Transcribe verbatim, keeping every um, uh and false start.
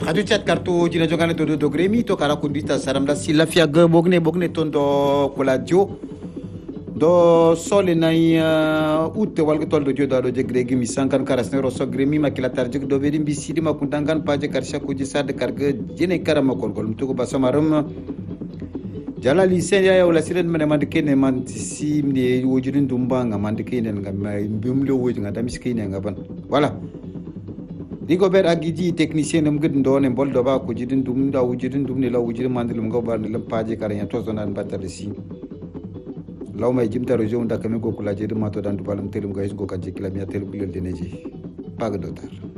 hadu chat kartu jina jongane to do gremi to kara kundita saramda sila fiaga bogne bogne tondo kolajo do sole na ut walgo toldo joda do je gregi mi sankan karasne roso gremi makila tarjuk do bedi bisidi makundangan paje karsha kuji sad karga jene karama kolgol mtugo basamaram jalali senya ya wala siren mane mandike ne man simne wojudin dumbanga mandike ne ngam mbumlo wojunga damiskine ngaban voilà Rigobert Agiji technicien nam gud ndone bol do ba ko jidin dum da wujidin dum ne la wujidin mandilum go bar ne lam paje karanya to zonan batal si law may jimta rejo nda kame go kula jidin ma to dan dubalam telum gais go kan jikla mi tel bulel deneji paga dotar